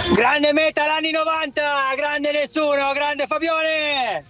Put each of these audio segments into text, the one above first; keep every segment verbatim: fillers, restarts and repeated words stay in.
Grande metal anni novanta, grande nessuno, grande Fabione!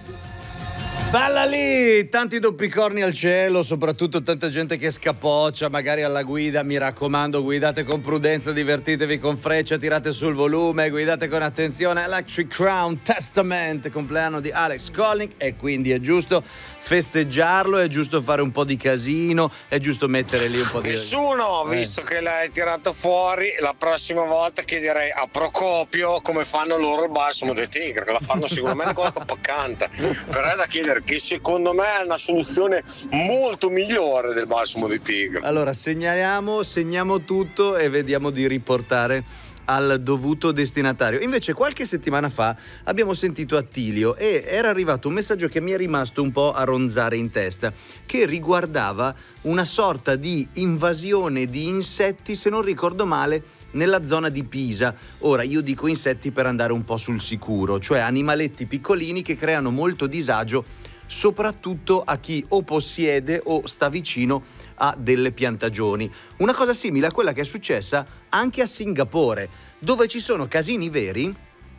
Balla lì, tanti doppi corni al cielo, soprattutto tanta gente che scapoccia magari alla guida. Mi raccomando, guidate con prudenza, divertitevi con freccia, tirate sul volume, guidate con attenzione. Electric Crown Testament, compleanno di Alex Colling, e quindi è giusto festeggiarlo, è giusto fare un po' di casino, è giusto mettere lì un po' di... Nessuno, Eh. visto che l'hai tirato fuori, la prossima volta chiederei a Procopio come fanno loro il balsamo del tigre, che la fanno sicuramente con la Copacanta. Però è da chiedere, che secondo me è una soluzione molto migliore del balsamo del tigre. Allora segnaliamo, segniamo tutto e vediamo di riportare al dovuto destinatario. Invece qualche settimana fa abbiamo sentito Attilio e era arrivato un messaggio che mi è rimasto un po' a ronzare in testa, che riguardava una sorta di invasione di insetti, se non ricordo male, nella zona di Pisa. Ora io dico insetti per andare un po' sul sicuro, cioè animaletti piccolini che creano molto disagio soprattutto a chi o possiede o sta vicino a delle piantagioni. Una cosa simile a quella che è successa anche a Singapore, dove ci sono casini veri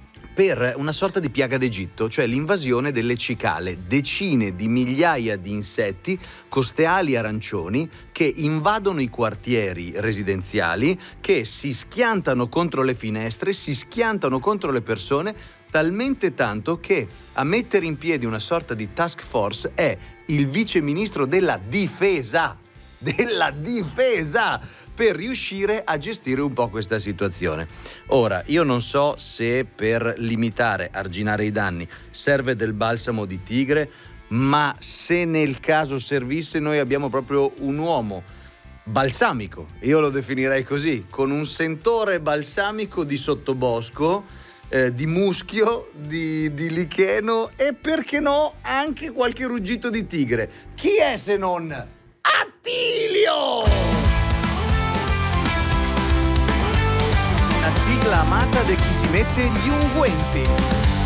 per una sorta di piaga d'Egitto, cioè l'invasione delle cicale, decine di migliaia di insetti costeali arancioni che invadono i quartieri residenziali, che si schiantano contro le finestre, si schiantano contro le persone, talmente tanto che a mettere in piedi una sorta di task force è il vice ministro della difesa, della difesa, per riuscire a gestire un po' questa situazione. Ora, io non so se per limitare, arginare i danni, serve del balsamo di tigre, ma se nel caso servisse, noi abbiamo proprio un uomo balsamico, io lo definirei così, con un sentore balsamico di sottobosco, Eh, di muschio, di, di licheno e perché no anche qualche ruggito di tigre. Chi è se non Attilio? La sigla amata di chi si mette gli unguenti.